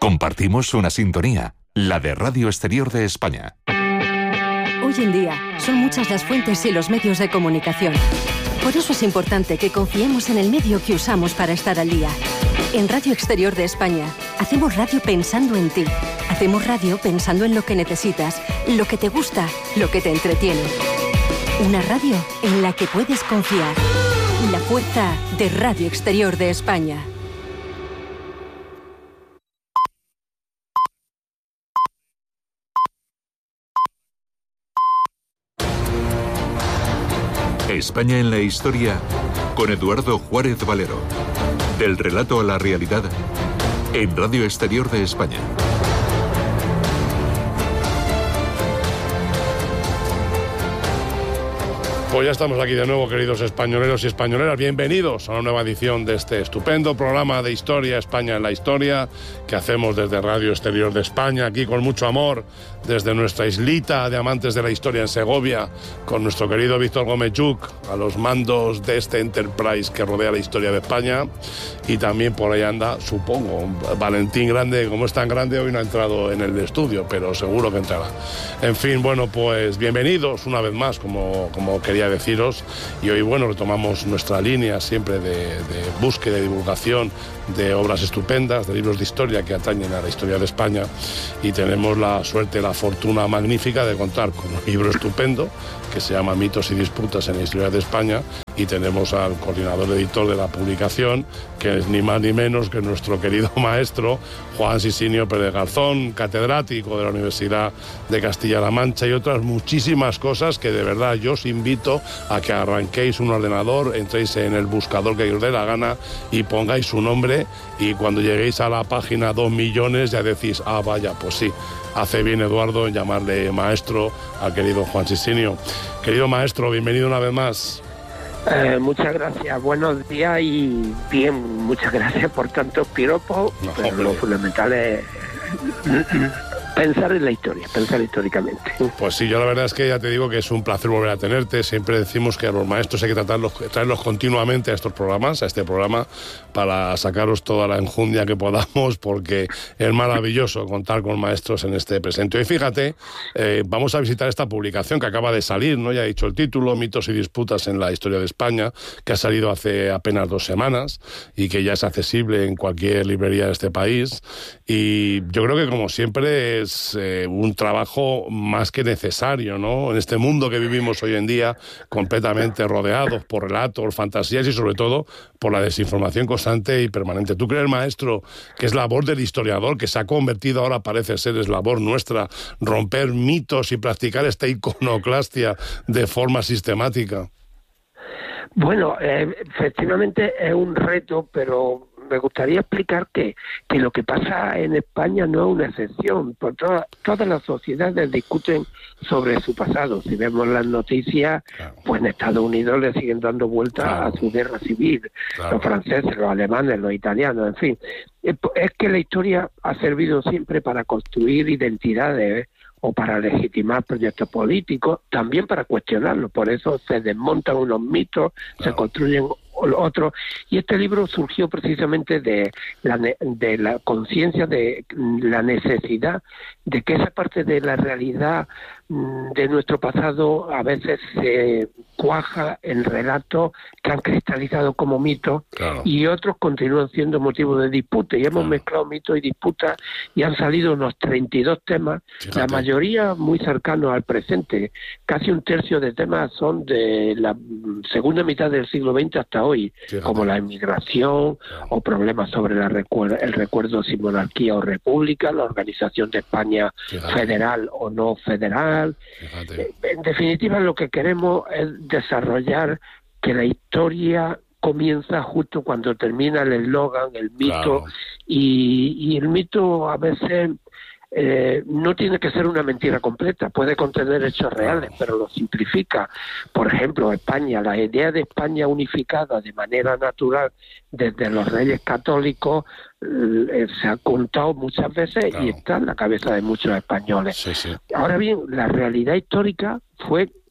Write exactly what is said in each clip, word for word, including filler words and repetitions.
Compartimos una sintonía, la de Radio Exterior de España. Hoy en día son muchas las fuentes y los medios de comunicación. Por eso es importante que confiemos en el medio que usamos para estar al día. En Radio Exterior de España hacemos radio pensando en ti. Hacemos radio pensando en lo que necesitas, lo que te gusta, lo que te entretiene. Una radio en la que puedes confiar. La fuerza de Radio Exterior de España. España en la historia con Eduardo Juárez Valero. Del relato a la realidad en Radio Exterior de España. Pues ya estamos aquí de nuevo, queridos españoleros y españoleras. Bienvenidos a una nueva edición de este estupendo programa de Historia, España en la Historia, que hacemos desde Radio Exterior de España, aquí con mucho amor, desde nuestra islita de amantes de la historia en Segovia, con nuestro querido Víctor Gómez Lluch, a los mandos de este Enterprise que rodea la historia de España. Y también por ahí anda, supongo, Valentín Grande. Como es tan grande, hoy no ha entrado en el estudio, pero seguro que entrará. En fin, bueno, pues bienvenidos una vez más, como, como quería deciros. Y hoy, bueno, retomamos nuestra línea siempre de, de búsqueda y divulgación de obras estupendas, de libros de historia que atañen a la historia de España. Y tenemos la suerte, la fortuna magnífica de contar con un libro estupendo que se llama Mitos y disputas en la historia de España. Y tenemos al coordinador editor de la publicación, que es ni más ni menos que nuestro querido maestro Juan Sisinio Pérez Garzón, catedrático de la Universidad de Castilla-La Mancha, y otras muchísimas cosas que de verdad yo os invito a que arranquéis un ordenador, entréis en el buscador que os dé la gana y pongáis su nombre, y cuando lleguéis a la página dos millones ya decís, ah vaya, pues sí, hace bien Eduardo en llamarle maestro al querido Juan Sisinio. Querido maestro, bienvenido una vez más. Eh, muchas gracias, buenos días y bien, muchas gracias por tantos piropos, no, pero lo fundamental es pensar en la historia, pensar históricamente. Pues sí, yo la verdad es que ya te digo que es un placer volver a tenerte. Siempre decimos que a los maestros hay que tratarlos, traerlos continuamente a estos programas, a este programa, para sacaros toda la enjundia que podamos, porque es maravilloso contar con maestros en este presente. Y fíjate, eh, vamos a visitar esta publicación que acaba de salir, ¿no? Ya he dicho el título, Mitos y disputas en la historia de España, que ha salido hace apenas dos semanas y que ya es accesible en cualquier librería de este país. Y yo creo que, como siempre, es eh, un trabajo más que necesario, ¿no? En este mundo que vivimos hoy en día, completamente rodeados por relatos, fantasías y sobre todo por la desinformación constante y permanente. ¿Tú crees, maestro, que es labor del historiador, que se ha convertido ahora, parece ser, es labor nuestra, romper mitos y practicar esta iconoclastia de forma sistemática? Bueno, eh, efectivamente es un reto, pero me gustaría explicar que, que lo que pasa en España no es una excepción. Por toda, todas las sociedades discuten sobre su pasado. Si vemos las noticias, claro, pues en Estados Unidos le siguen dando vueltas, claro, a su guerra civil. Claro. Los franceses, los alemanes, los italianos, en fin. Es, es que la historia ha servido siempre para construir identidades, ¿eh? O para legitimar proyectos políticos, también para cuestionarlos. Por eso se desmontan unos mitos, claro, se construyen otros. Y este libro surgió precisamente de la, de la conciencia de la necesidad de que esa parte de la realidad de nuestro pasado a veces se cuaja en relatos que han cristalizado como mitos, claro, y otros continúan siendo motivo de disputa, y hemos, claro, mezclado mitos y disputas y han salido unos treinta y dos temas. Fíjate. La mayoría muy cercanos al presente. Casi un tercio de temas son de la segunda mitad del siglo veinte hasta hoy. Fíjate. Como la inmigración, claro, o problemas sobre la recuer- el recuerdo si monarquía o república, la organización de España, fíjate, federal o no federal. Fíjate. En definitiva, lo que queremos es desarrollar que la historia comienza justo cuando termina el eslogan, el mito, claro, y, y el mito a veces eh, no tiene que ser una mentira completa, puede contener hechos reales, claro, pero lo simplifica. Por ejemplo, España, la idea de España unificada de manera natural desde los reyes católicos eh, se ha contado muchas veces, claro, y está en la cabeza de muchos españoles. Sí, sí. Ahora bien, la realidad histórica fue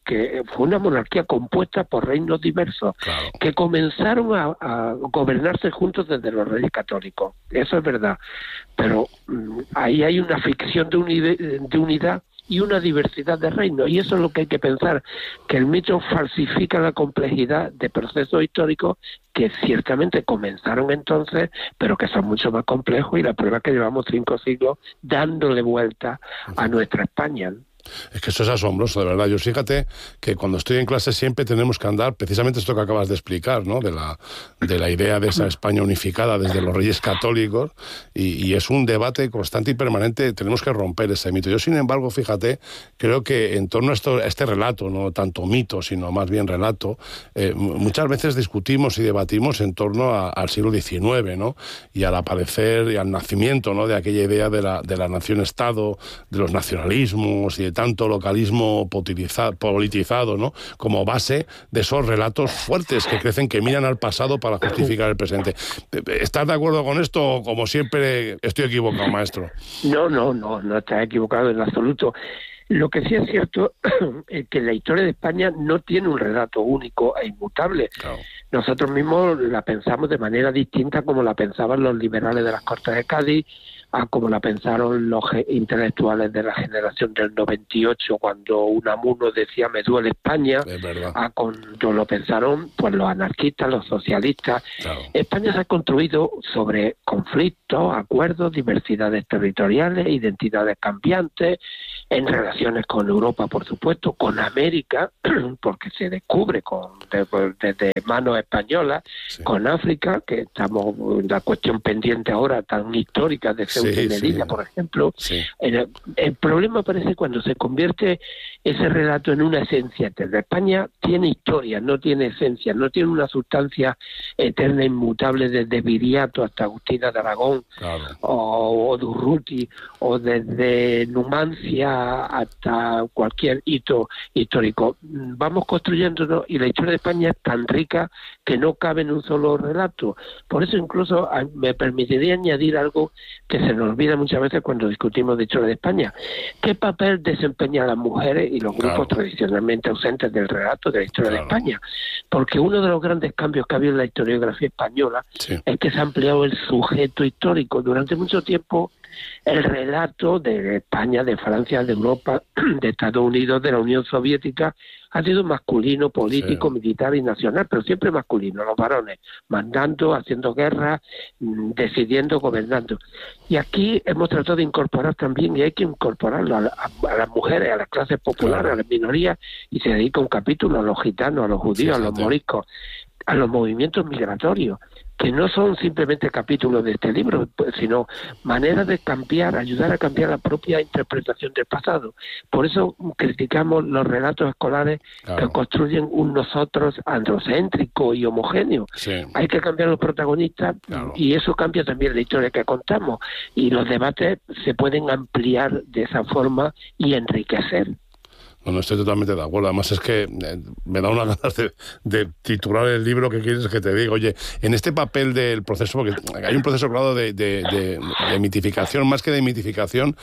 que fue una monarquía compuesta por reinos diversos, claro, que comenzaron a, a gobernarse juntos desde los reyes católicos. Eso es verdad. Pero mmm, ahí hay una ficción de, uni- de unidad y una diversidad de reinos, y eso es lo que hay que pensar, que el mito falsifica la complejidad de procesos históricos que ciertamente comenzaron entonces, pero que son mucho más complejos, y la prueba es que llevamos cinco siglos dándole vuelta a nuestra España. Es que eso es asombroso, de verdad. Yo fíjate que cuando estoy en clase siempre tenemos que andar, precisamente esto que acabas de explicar, ¿no? De la, de la idea de esa España unificada desde los reyes católicos, y, y es un debate constante y permanente. Tenemos que romper ese mito. Yo, sin embargo, fíjate, creo que en torno a, esto, a este relato, no tanto mito, sino más bien relato, eh, muchas veces discutimos y debatimos en torno a, al siglo diecinueve, ¿no? Y al aparecer y al nacimiento, ¿no? De aquella idea de la, de la nación-estado, de los nacionalismos y de tanto localismo politizado, ¿no? Como base de esos relatos fuertes que crecen, que miran al pasado para justificar el presente. ¿Estás de acuerdo con esto? Como siempre, estoy equivocado, maestro. No, no, no, no estás equivocado en absoluto. Lo que sí es cierto es que la historia de España no tiene un relato único e inmutable. Claro. Nosotros mismos la pensamos de manera distinta como la pensaban los liberales de las Cortes de Cádiz, a como la pensaron los intelectuales de la generación del noventa y ocho, cuando Unamuno decía me duele España, a cuando lo pensaron pues los anarquistas, los socialistas. Claro. España se ha construido sobre conflictos, acuerdos, diversidades territoriales, identidades cambiantes, en relaciones con Europa, por supuesto, con América, porque se descubre con desde de, de manos españolas, sí, con África, que estamos en la cuestión pendiente ahora tan histórica de Ceuta y Melilla, sí, por ejemplo. Sí. El, el problema aparece cuando se convierte ese relato en una esencia eterna. España tiene historia, no tiene esencia, no tiene una sustancia eterna, inmutable, desde Viriato hasta Agustina de Aragón, claro, o, o Durruti, o desde Numancia hasta cualquier hito histórico. Vamos construyéndonos, y la historia de España es tan rica que no cabe en un solo relato. Por eso incluso me permitiría añadir algo que se nos olvida muchas veces cuando discutimos de historia de España. ¿Qué papel desempeñan las mujeres y los grupos, claro, tradicionalmente ausentes del relato de la historia, claro, de España? Porque uno de los grandes cambios que ha habido en la historiografía española, sí, es que se ha ampliado el sujeto histórico. Durante mucho tiempo el relato de España, de Francia, de Europa, de Estados Unidos, de la Unión Soviética, ha sido masculino, político, sí, militar y nacional, pero siempre masculino, los varones, mandando, haciendo guerra, decidiendo, gobernando. Y aquí hemos tratado de incorporar también, y hay que incorporarlo a, a, a las mujeres, a las clases populares, claro, a las minorías, y se dedica un capítulo a los gitanos, a los judíos, sí, a los moriscos, a los movimientos migratorios, que no son simplemente capítulos de este libro, sino maneras de cambiar, ayudar a cambiar la propia interpretación del pasado. Por eso criticamos los relatos escolares, claro, que construyen un nosotros androcéntrico y homogéneo. Sí. Hay que cambiar los protagonistas, claro, y eso cambia también la historia que contamos, y los debates se pueden ampliar de esa forma y enriquecer. No, no estoy totalmente de acuerdo. Además es que eh, me da una ganas de, de titular el libro que quieres que te diga. Oye, en este papel del proceso, porque hay un proceso claro de, de, de, de mitificación, más que de mitificación,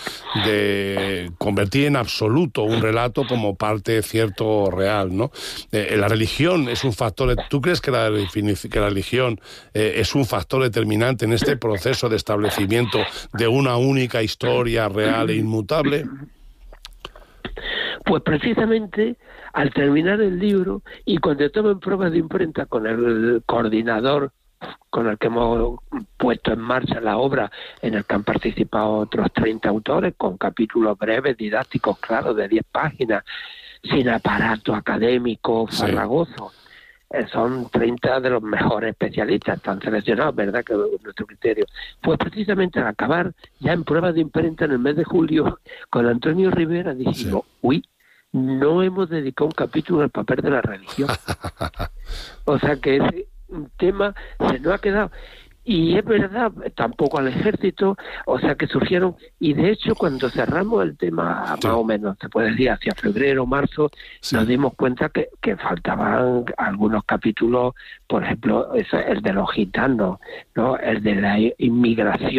de convertir en absoluto un relato como parte cierto real, ¿no? Eh, la religión es un factor. ¿Tú crees que la, que la religión eh, es un factor determinante en este proceso de establecimiento de una única historia real e inmutable? Pues precisamente al terminar el libro y cuando tomo en pruebas de imprenta con el coordinador con el que hemos puesto en marcha la obra, en el que han participado otros treinta autores, con capítulos breves, didácticos, claros, de diez páginas, sin aparato académico farragoso. Sí. Eh, son treinta de los mejores especialistas, están seleccionados, ¿verdad?, que es nuestro criterio. Pues precisamente al acabar, ya en pruebas de imprenta en el mes de julio, con Antonio Rivera dijimos, sí, uy, no hemos dedicado un capítulo al papel de la religión. O sea que ese tema se nos ha quedado. Y es verdad, tampoco al ejército, o sea que surgieron, y de hecho cuando cerramos el tema, sí, más o menos, se puede decir, hacia febrero, marzo, sí, nos dimos cuenta que, que faltaban algunos capítulos, por ejemplo, eso, el de los gitanos, ¿no?, el de la inmigración,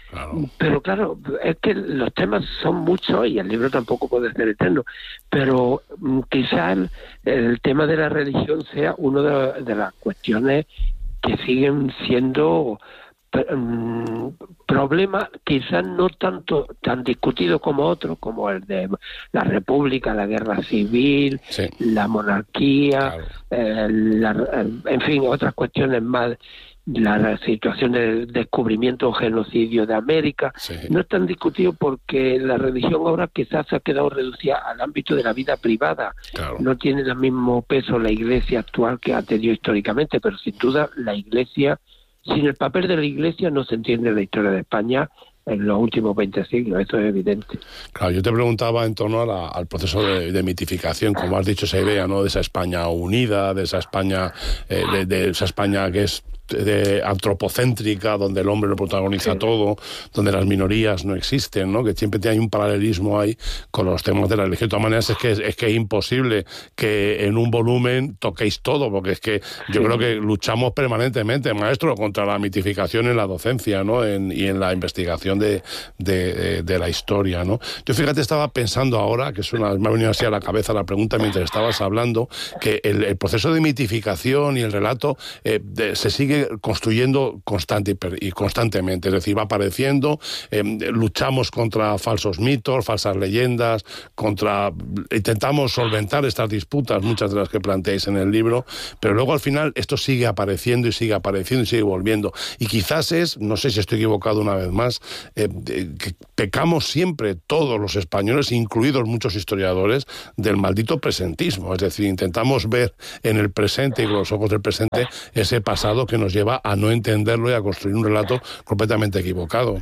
Claro. Pero claro, es que los temas son muchos y el libro tampoco puede ser eterno, pero mm, quizás el, el tema de la religión sea una de, de las cuestiones que siguen siendo um, problemas, quizás no tanto tan discutidos como otros, como el de la república, la guerra civil, sí. la monarquía, Claro. eh, la, en fin, otras cuestiones más. La situación del descubrimiento o genocidio de América, Sí. no es tan discutido porque la religión ahora quizás se ha quedado reducida al ámbito de la vida privada. Claro. No tiene el mismo peso la Iglesia actual que ha tenido históricamente, pero sin duda la Iglesia, sin el papel de la Iglesia no se entiende la historia de España en los últimos veinte siglos, eso es evidente. Claro, yo te preguntaba en torno a la, al proceso de, de mitificación, como has dicho, esa idea, ¿no?, de esa España unida, de esa España, eh, de, de esa España que es de antropocéntrica, donde el hombre lo protagoniza sí. todo, donde las minorías no existen, ¿no?, que siempre hay un paralelismo ahí con los temas de la religión. De todas maneras, es que es, es que es imposible que en un volumen toquéis todo, porque es que yo sí. creo que luchamos permanentemente, maestro, contra la mitificación en la docencia, ¿no?, en, y en la investigación de, de, de la historia, ¿no? Yo, fíjate, estaba pensando ahora, que es una, me ha venido así a la cabeza la pregunta mientras estabas hablando, que el, el proceso de mitificación y el relato eh, de, se sigue construyendo constante y constantemente, es decir, va apareciendo, eh, luchamos contra falsos mitos, falsas leyendas, contra intentamos solventar estas disputas, muchas de las que planteáis en el libro, pero luego al final esto sigue apareciendo y sigue apareciendo y sigue volviendo. Y quizás es, no sé si estoy equivocado una vez más, eh, que pecamos siempre todos los españoles, incluidos muchos historiadores, del maldito presentismo, es decir, intentamos ver en el presente y con los ojos del presente ese pasado que nos lleva a no entenderlo y a construir un relato completamente equivocado.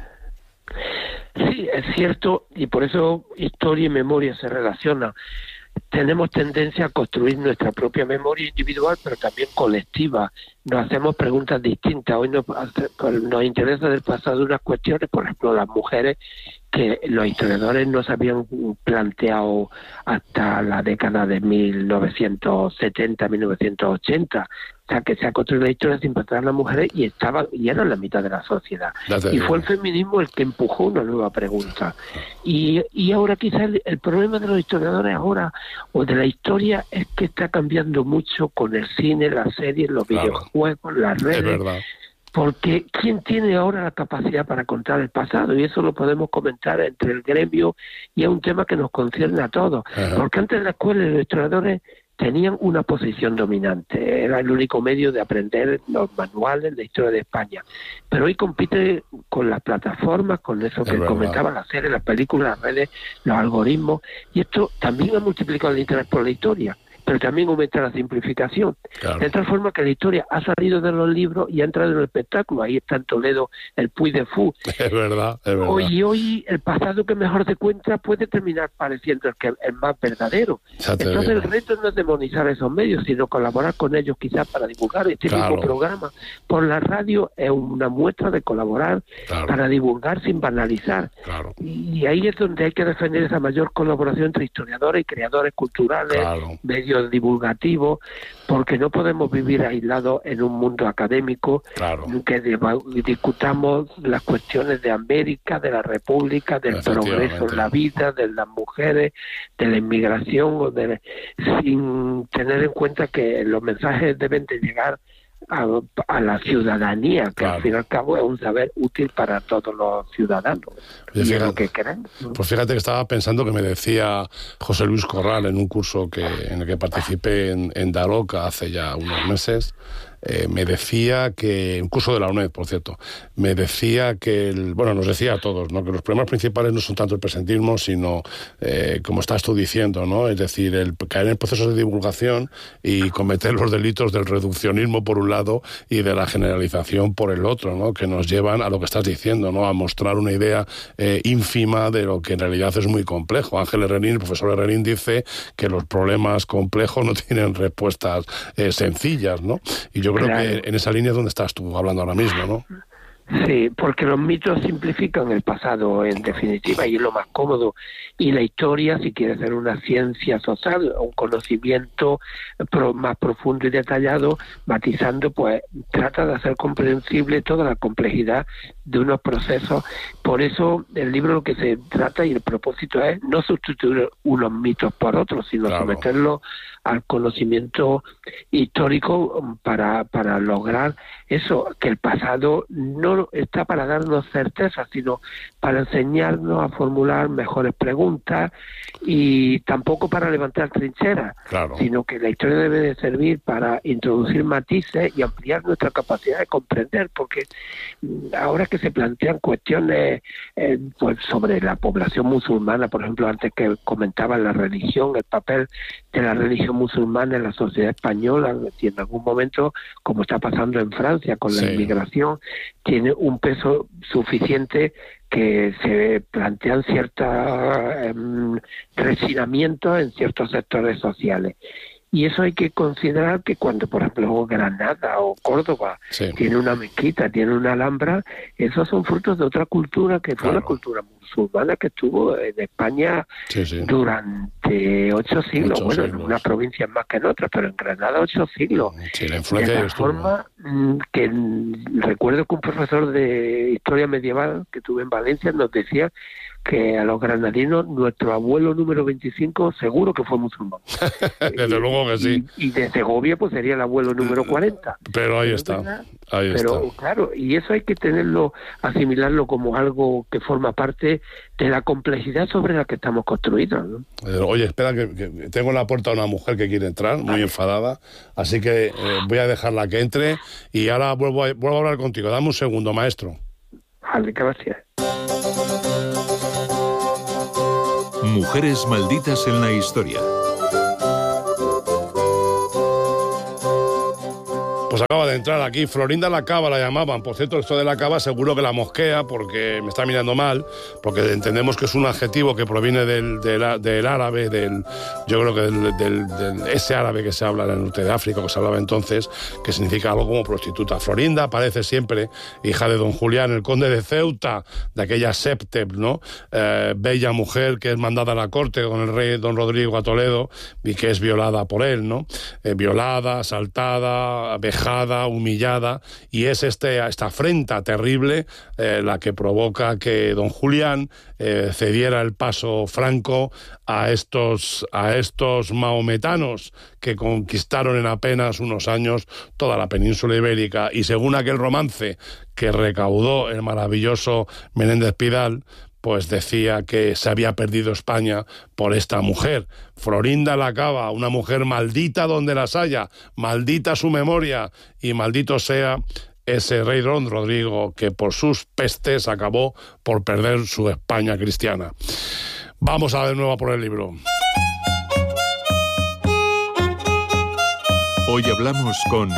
Sí, es cierto, y por eso historia y memoria se relacionan. Tenemos tendencia a construir nuestra propia memoria individual, pero también colectiva. Nos hacemos preguntas distintas. Hoy nos, nos interesa del pasado unas cuestiones, por ejemplo, las mujeres, que los historiadores no se habían planteado hasta la década de mil novecientos setenta, mil novecientos ochenta. O sea, que se ha construido la historia sin pensar en las mujeres y estaban, y eran la mitad de la sociedad. Y fue el feminismo el que empujó una nueva pregunta. Y, y ahora quizás el, el problema de los historiadores ahora, o de la historia, es que está cambiando mucho con el cine, las series, los claro. videojuegos, las redes. Es verdad. Porque ¿quién tiene ahora la capacidad para contar el pasado? Y eso lo podemos comentar entre el gremio y es un tema que nos concierne a todos. Ajá. Porque antes en la escuela los historiadores tenían una posición dominante, era el único medio de aprender los manuales de historia de España. Pero hoy compite con las plataformas, con eso que comentaba, las series, las películas, las redes, los algoritmos, y esto también ha multiplicado el interés por la historia, pero también aumenta la simplificación. Claro. De tal forma que la historia ha salido de los libros y ha entrado en el espectáculo. Ahí está en Toledo el Puy de Fou. Es verdad, es verdad. Hoy, hoy el pasado que mejor se cuenta puede terminar pareciendo el que es más verdadero. Entonces digo. El reto no es demonizar esos medios, sino colaborar con ellos quizás para divulgar este claro. mismo programa. Por la radio es una muestra de colaborar claro. para divulgar sin banalizar. Claro. Y ahí es donde hay que defender esa mayor colaboración entre historiadores y creadores culturales, claro. medios divulgativo, porque no podemos vivir aislados en un mundo académico claro. que discutamos las cuestiones de América, de la República, del progreso en la vida, de las mujeres, de la inmigración, o de, sin tener en cuenta que los mensajes deben de llegar A, a la ciudadanía, que claro. al fin y al cabo es un saber útil para todos los ciudadanos. Oye, y fíjate, es lo que queremos. Pues fíjate que estaba pensando que me decía José Luis Corral en un curso que en el que participé en, en Daroca hace ya unos meses. Eh, me decía que, un curso de la UNED, por cierto, me decía que, el, bueno, nos decía a todos, ¿no?, que los problemas principales no son tanto el presentismo, sino, eh, como estás tú diciendo, ¿no?, es decir, el caer en procesos de divulgación y cometer los delitos del reduccionismo por un lado y de la generalización por el otro, ¿no?, que nos llevan a lo que estás diciendo, ¿no?, a mostrar una idea eh, ínfima de lo que en realidad es muy complejo. Ángel Herrerín, el profesor Herrerín, dice que los problemas complejos no tienen respuestas eh, sencillas, ¿no? Y yo creo claro. que en esa línea es donde estás tú hablando ahora mismo, ¿no? Sí, porque los mitos simplifican el pasado, en definitiva, y es lo más cómodo. Y la historia, si quiere ser una ciencia social, un conocimiento pro, más profundo y detallado, matizando, pues trata de hacer comprensible toda la complejidad de unos procesos. Por eso el libro lo que se trata y el propósito es no sustituir unos mitos por otros, sino claro. someterlos al conocimiento histórico para, para lograr eso, que el pasado no está para darnos certezas, sino para enseñarnos a formular mejores preguntas y tampoco para levantar trincheras, claro. sino que la historia debe de servir para introducir matices y ampliar nuestra capacidad de comprender, porque ahora que se plantean cuestiones eh, pues sobre la población musulmana, por ejemplo, antes que comentaba la religión, el papel de la religión musulmana en la sociedad española, y en algún momento, como está pasando en Francia con la sí. inmigración, tiene un peso suficiente que se plantean ciertos eh, refinamientos en ciertos sectores sociales. Y eso hay que considerar que cuando, por ejemplo, Granada o Córdoba sí. tiene una mezquita, tiene una alhambra, esos son frutos de otra cultura que fue claro. la cultura musulmana que estuvo en España sí, sí. durante ocho siglos. Ocho bueno, siglos. en unas provincias más que en otras, pero en Granada ocho siglos. Sí, la influencia de tal forma que recuerdo que un profesor de historia medieval que tuve en Valencia nos decía que a los granadinos nuestro abuelo número veinticinco seguro que fue musulmán. Desde y, luego que sí. Y, y de Segovia pues sería el abuelo número cuarenta. Pero ahí Pero está, ¿verdad? ahí Pero está. claro, y eso hay que tenerlo, asimilarlo como algo que forma parte de la complejidad sobre la que estamos construidos, ¿no? Oye, espera, que, que tengo en la puerta a una mujer que quiere entrar, muy enfadada, así que eh, voy a dejarla que entre y ahora vuelvo a, vuelvo a hablar contigo. Dame un segundo, maestro. Vale, gracias. Mujeres malditas en la historia. Pues acaba de entrar aquí, Florinda la Cava la llamaban. Por cierto, esto de la Cava seguro que la mosquea porque me está mirando mal, porque entendemos que es un adjetivo que proviene del, del, del árabe, del, yo creo que del, del, del, ese árabe que se habla en el norte de África, que se hablaba entonces, que significa algo como prostituta. Florinda aparece siempre, hija de don Julián, el conde de Ceuta, de aquella Septep, ¿no? Eh, bella mujer que es mandada a la corte con el rey don Rodrigo a Toledo y que es violada por él, ¿no? Eh, violada, asaltada, vejada, humillada, y es este, esta afrenta terrible eh, la que provoca que don Julián eh, cediera el paso franco a estos, a estos mahometanos que conquistaron en apenas unos años toda la península ibérica, y según aquel romance que recaudó el maravilloso Menéndez Pidal, pues decía que se había perdido España por esta mujer, Florinda la Cava, una mujer maldita donde las haya, maldita su memoria y maldito sea ese rey don Rodrigo que por sus pestes acabó por perder su España cristiana. Vamos a de nuevo a por el libro. Hoy hablamos con...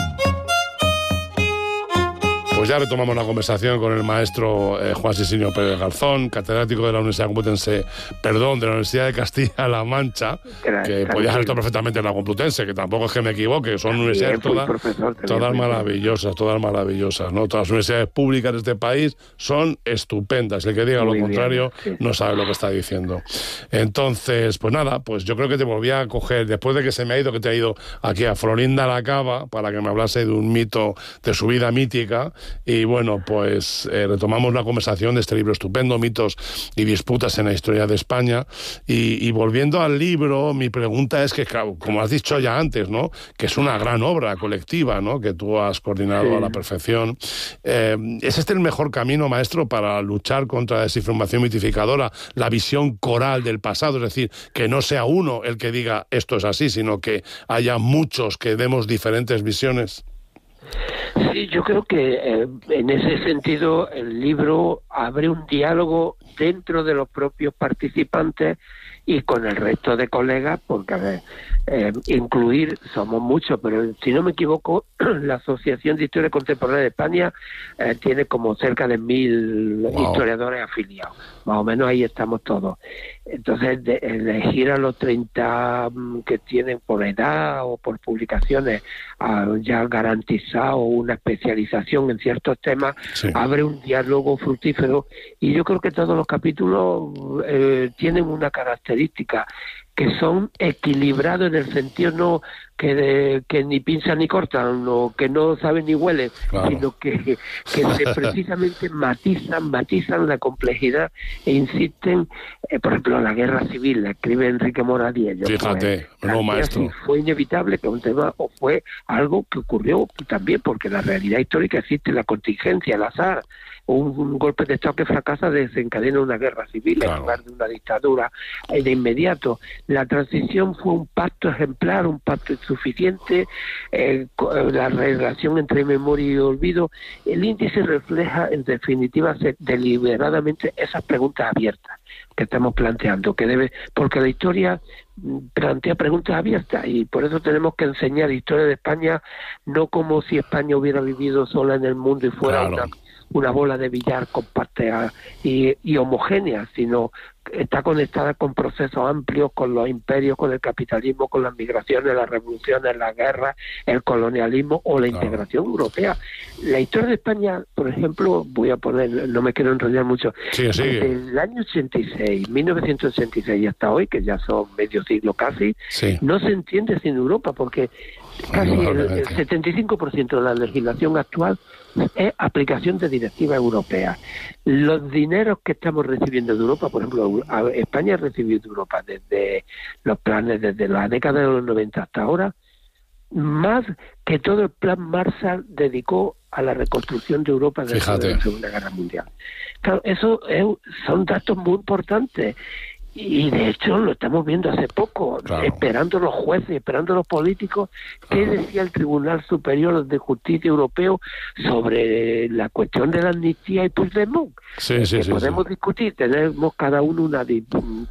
Pues ya retomamos la conversación con el maestro eh, Juan Sisinio Pérez Garzón, catedrático de la Universidad Complutense, perdón, de la Universidad de Castilla-La Mancha, Gracias, que podía haber estado perfectamente en la Complutense, que tampoco es que me equivoque, son También universidades fui todas, profesor, también todas fui maravillosas, todas maravillosas, ¿no? Todas las universidades públicas de este país son estupendas. El que diga Muy lo bien, contrario sí. no sabe lo que está diciendo. Entonces, pues nada, pues yo creo que te volví a coger, después de que se me ha ido, que te ha ido aquí a Florinda la Cava, para que me hablase de un mito, de su vida mítica, y bueno, pues eh, retomamos la conversación de este libro estupendo, Mitos y Disputas en la Historia de España, y, y volviendo al libro, mi pregunta es que, como has dicho ya antes, ¿no?, que es una gran obra colectiva, ¿no?, que tú has coordinado sí. a la perfección. Eh, ¿Es este el mejor camino, maestro, para luchar contra la desinformación mitificadora, la visión coral del pasado? Es decir, que no sea uno el que diga esto es así, sino que haya muchos que demos diferentes visiones. Sí, yo creo que eh, en ese sentido el libro abre un diálogo dentro de los propios participantes y con el resto de colegas, porque a ver, eh, incluir, somos muchos, pero si no me equivoco, la Asociación de Historia Contemporánea de España eh, tiene como cerca de mil wow. historiadores afiliados, más o menos ahí estamos todos. Entonces, de elegir a los treinta que tienen por edad o por publicaciones uh, ya garantizado una especialización en ciertos temas, sí. abre un diálogo fructífero, y yo creo que todos los capítulos eh, tienen una característica características, que son equilibrados en el sentido no que, de, que ni pinzan ni cortan, o que no saben ni huelen, claro, sino que, que se precisamente matizan, matizan la complejidad e insisten, eh, por ejemplo, la guerra civil, la escribe Enrique Moradiello. Fíjate, pues, no, maestro. Si fue inevitable que un tema, o fue algo que ocurrió también, porque la realidad histórica existe, la contingencia, el azar. Un, un golpe de Estado que fracasa desencadena una guerra civil, claro, en lugar de una dictadura eh, de inmediato. La transición fue un pacto ejemplar, un pacto insuficiente, eh, la relación entre memoria y olvido. El índice refleja, en definitiva, deliberadamente esas preguntas abiertas que estamos planteando, que debe, porque la historia plantea preguntas abiertas, y por eso tenemos que enseñar historia de España no como si España hubiera vivido sola en el mundo y fuera claro, una una bola de billar compacta y, y homogénea, sino está conectada con procesos amplios, con los imperios, con el capitalismo, con las migraciones, las revoluciones, las guerras, el colonialismo o la claro, integración europea. La historia de España, por ejemplo, voy a poner, no me quiero enrollar mucho, sí, sí. desde el año ochenta y seis, mil novecientos ochenta y seis y hasta hoy, que ya son medio siglo casi, sí, no se entiende sin Europa, porque casi no, el, el setenta y cinco por ciento de la legislación actual es aplicación de directivas europeas. Los dineros que estamos recibiendo de Europa, por ejemplo, España ha recibido de Europa desde los planes, desde la década de los noventa hasta ahora, más que todo el plan Marshall dedicó a la reconstrucción de Europa después de la Segunda Guerra Mundial. Claro, eso es, son datos muy importantes. Y de hecho lo estamos viendo hace poco, claro, esperando los jueces, esperando los políticos, qué decía el Tribunal Superior de Justicia Europeo sobre la cuestión de la amnistía y Puigdemont. Sí, sí, que sí, podemos sí. discutir, tenemos cada uno una di-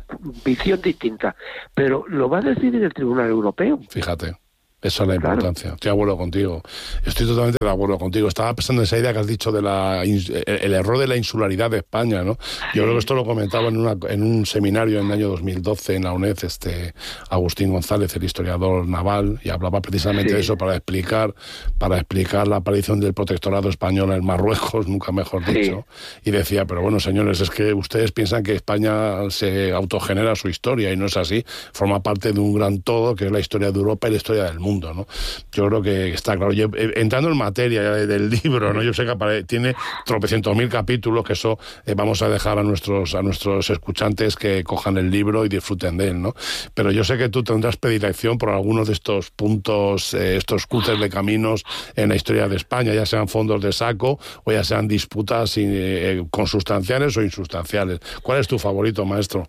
visión distinta, pero lo va a decidir el Tribunal Europeo. Fíjate. Esa es la importancia. Claro. Estoy de acuerdo contigo. Estoy totalmente de acuerdo contigo. Estaba pensando en esa idea que has dicho de la el, el error de la insularidad de España, ¿no? Yo creo que esto lo comentaba en, una, en un seminario en el año dos mil doce en la UNED, este Agustín González, el historiador naval, y hablaba precisamente sí. de eso para explicar para explicar la aparición del protectorado español en Marruecos, nunca mejor dicho. Sí. Y decía, pero bueno, señores, es que ustedes piensan que España se autogenera su historia, y no es así. Forma parte de un gran todo que es la historia de Europa y la historia del mundo. Mundo, ¿no? Yo creo que está claro. Yo, entrando en materia del libro, ¿no? Yo sé que apare- tiene tropecientos mil capítulos, que eso eh, vamos a dejar a nuestros a nuestros escuchantes que cojan el libro y disfruten de él, ¿no? Pero yo sé que tú tendrás predilección por algunos de estos puntos, eh, estos cruces de caminos en la historia de España, ya sean fondos de saco o ya sean disputas eh, consustanciales o insustanciales. ¿Cuál es tu favorito, maestro?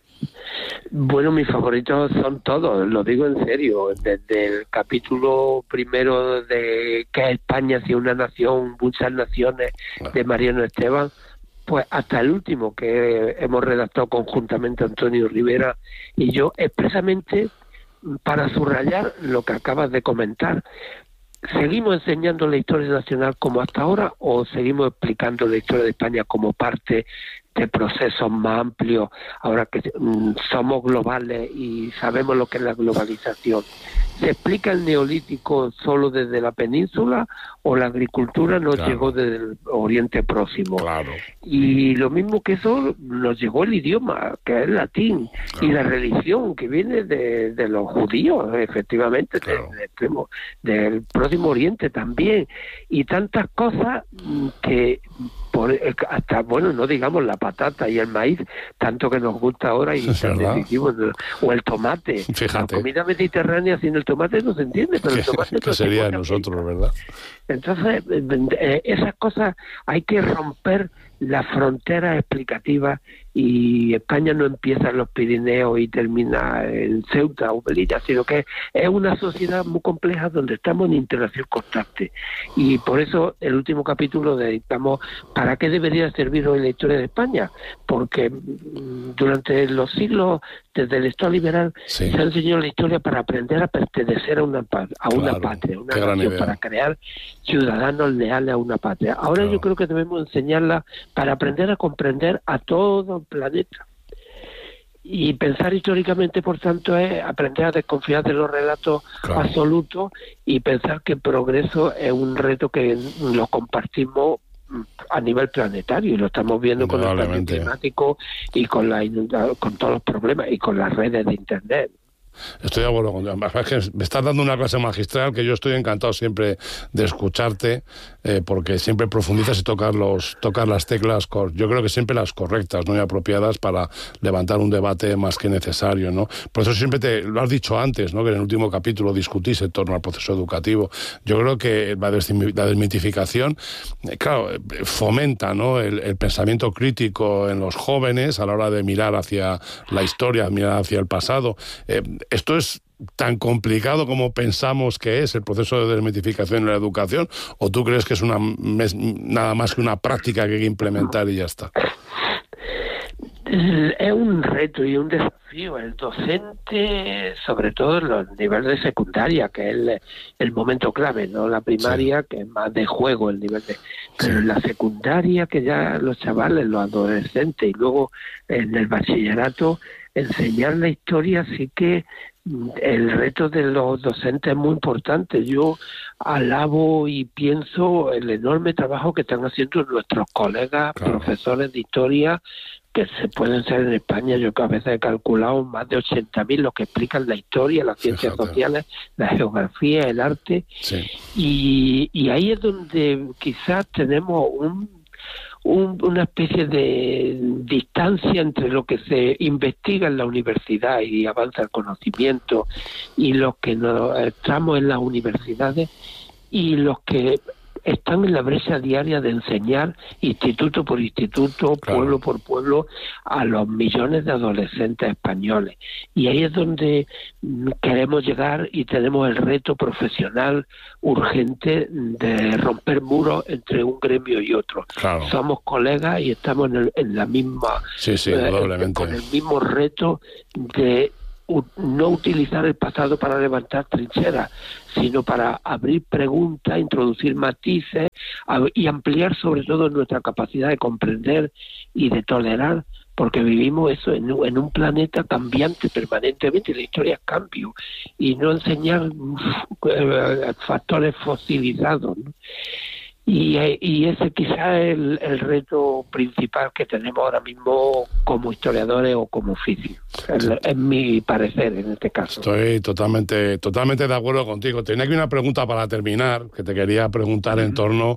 Bueno, mis favoritos son todos, lo digo en serio, desde el capítulo primero de que España sea una nación, muchas naciones, de Mariano Esteban, pues hasta el último que hemos redactado conjuntamente Antonio Rivera y yo, expresamente para subrayar lo que acabas de comentar. ¿Seguimos enseñando la historia nacional como hasta ahora o seguimos explicando la historia de España como parte de procesos más amplios, ahora que mm, somos globales y sabemos lo que es la globalización? ¿Se explica el neolítico solo desde la península o la agricultura nos claro. llegó desde el Oriente Próximo? Claro. Y lo mismo que eso, nos llegó el idioma, que es el latín, claro. y la religión, que viene de, de los judíos, efectivamente, claro. de, de, del Próximo Oriente también, y tantas cosas que... Por, hasta, bueno, no digamos la patata y el maíz, tanto que nos gusta ahora y tan decisivo, o el tomate. Fíjate. La comida mediterránea sin el tomate no se entiende, pero el tomate... ¿Qué sería de nosotros, verdad? Entonces, eh, esas cosas hay que romper las fronteras explicativas, y España no empieza en los Pirineos y termina en Ceuta o Melilla, sino que es una sociedad muy compleja donde estamos en interacción constante. Y por eso el último capítulo dedicamos ¿para qué debería servir hoy la historia de España? Porque durante los siglos, desde el Estado liberal, sí. se ha enseñado la historia para aprender a pertenecer a una, a una claro. patria, a una Qué nación, para crear ciudadanos leales a una patria. Ahora claro. yo creo que debemos enseñarla para aprender a comprender a todo el planeta. Y pensar históricamente, por tanto, es aprender a desconfiar de los relatos claro. absolutos y pensar que el progreso es un reto que lo compartimos a nivel planetario, y lo estamos viendo con el cambio climático y con, la inunda- con todos los problemas y con las redes de Internet. Estoy de acuerdo contigo. Es que me estás dando una clase magistral que yo estoy encantado siempre de escucharte, eh, porque siempre profundizas y tocas, los, tocas las teclas, yo creo que siempre las correctas, ¿no? Y apropiadas para levantar un debate más que necesario, ¿no? Por eso siempre te lo has dicho antes, ¿no? Que en el último capítulo discutís en torno al proceso educativo. Yo creo que la, des, la desmitificación, eh, claro, fomenta, ¿no? el, el pensamiento crítico en los jóvenes a la hora de mirar hacia la historia, mirar hacia el pasado. Eh, ¿Esto es tan complicado como pensamos que es el proceso de desmitificación en la educación? ¿O tú crees que es una nada más que una práctica que hay que implementar y ya está? Es un reto y un desafío. El docente, sobre todo en los niveles de secundaria, que es el, el momento clave, no la primaria, sí, que es más de juego el nivel de... Pero en la secundaria, que ya los chavales, los adolescentes, y luego en el bachillerato, enseñar la historia, sí que el reto de los docentes es muy importante. Yo alabo y pienso el enorme trabajo que están haciendo nuestros colegas, claro, profesores de historia, que se pueden ser en España. Yo que a veces he calculado más de ochenta mil los que explican la historia, las ciencias Fíjate. sociales, la geografía, el arte. Sí. Y, y ahí es donde quizás tenemos un Un, una especie de distancia entre lo que se investiga en la universidad y avanza el conocimiento, y los que nos estamos en las universidades y los que están en la brecha diaria de enseñar instituto por instituto, claro, pueblo por pueblo, a los millones de adolescentes españoles. Y ahí es donde queremos llegar, y tenemos el reto profesional urgente de romper muros entre un gremio y otro. Claro. Somos colegas y estamos en, el, en la misma... Sí, sí, eh, con el mismo reto de no utilizar el pasado para levantar trincheras, sino para abrir preguntas, introducir matices y ampliar sobre todo nuestra capacidad de comprender y de tolerar, porque vivimos eso en, en un planeta cambiante permanentemente, la historia es cambio, y no enseñar uh, factores fosilizados, ¿no? Y, y ese quizá es el, el reto principal que tenemos ahora mismo como historiadores o como oficio. Es, es mi parecer en este caso. Estoy totalmente, totalmente de acuerdo contigo. Tenía aquí una pregunta para terminar, que te quería preguntar en torno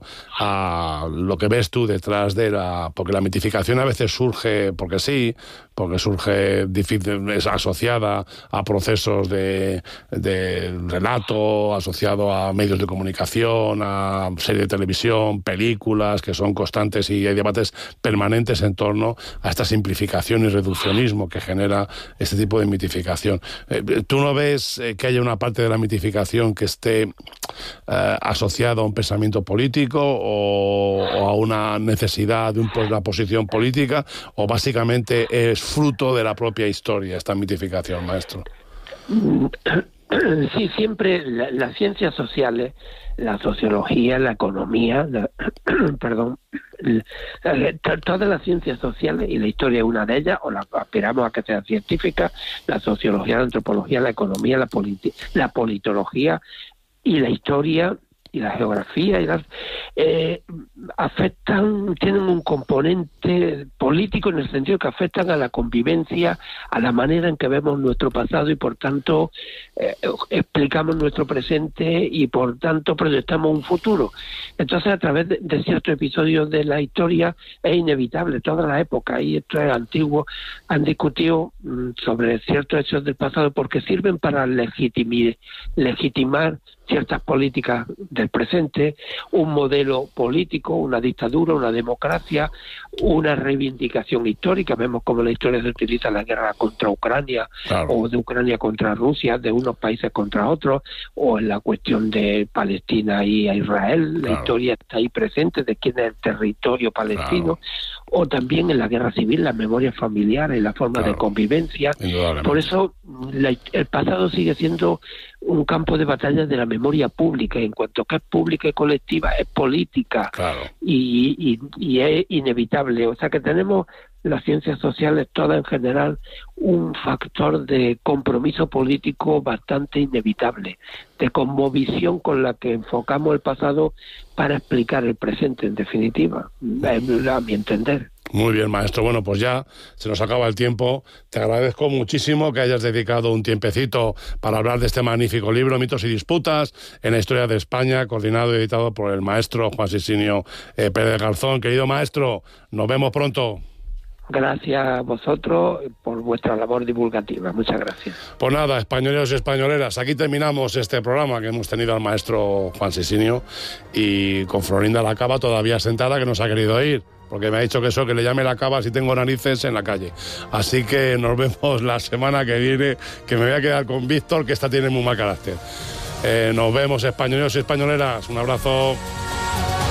a lo que ves tú detrás de la... Porque la mitificación a veces surge porque sí, porque surge difícil, es asociada a procesos de, de relato, asociado a medios de comunicación, a series de televisión, películas que son constantes, y hay debates permanentes en torno a esta simplificación y reduccionismo que genera este tipo de mitificación. Eh, ¿Tú no ves eh, que haya una parte de la mitificación que esté eh, asociada a un pensamiento político o, o a una necesidad de un, pues, una posición política, o básicamente es fruto de la propia historia esta mitificación, maestro? Sí, siempre la, las ciencias sociales, la sociología, la economía, la, perdón, la, todas las ciencias sociales, y la historia es una de ellas, o la aspiramos a que sea científica, la sociología, la antropología, la economía, la, politi- la politología y la historia y la geografía y las eh, afectan, tienen un componente político en el sentido que afectan a la convivencia, a la manera en que vemos nuestro pasado, y por tanto eh, explicamos nuestro presente y por tanto proyectamos un futuro. Entonces, a través de, de ciertos episodios de la historia es inevitable, todas las épocas, y esto es antiguo, han discutido mm, sobre ciertos hechos del pasado porque sirven para legitimar, legitimar ciertas políticas del presente, un modelo político, una dictadura, una democracia, una reivindicación histórica. Vemos cómo la historia se utiliza en la guerra contra Ucrania, claro, o de Ucrania contra Rusia, de unos países contra otros, o en la cuestión de Palestina y a Israel, claro, la historia está ahí presente de quién es el territorio palestino, claro, o también en la guerra civil, las memorias familiares y la forma, claro, de convivencia. Por eso la, el pasado sigue siendo un campo de batalla de la memoria pública, y en cuanto que es pública y colectiva, es política, claro. y, y, y es inevitable. O sea que tenemos las ciencias sociales todas en general un factor de compromiso político bastante inevitable, de cosmovisión con la que enfocamos el pasado para explicar el presente, en definitiva, a mi entender. Muy bien, maestro. Bueno, pues ya se nos acaba el tiempo. Te agradezco muchísimo que hayas dedicado un tiempecito para hablar de este magnífico libro, Mitos y Disputas en la historia de España, coordinado y editado por el maestro Juan Sisinio eh, Pérez Garzón. Querido maestro, nos vemos pronto. Gracias a vosotros por vuestra labor divulgativa. Muchas gracias. Pues nada, españoleros y españoleras, aquí terminamos este programa que hemos tenido al maestro Juan Sisinio y con Florinda Lacaba todavía sentada, que nos ha querido ir, porque me ha dicho que eso, que le llame Lacaba si tengo narices en la calle. Así que nos vemos la semana que viene, que me voy a quedar con Víctor, que esta tiene muy mal carácter. Eh, nos vemos, españoleros y españoleras. Un abrazo.